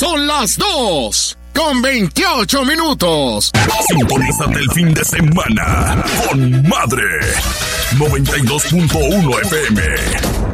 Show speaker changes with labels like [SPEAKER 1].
[SPEAKER 1] Son las 2:28.
[SPEAKER 2] Sintonízate el fin de semana con Madre 92.1 FM.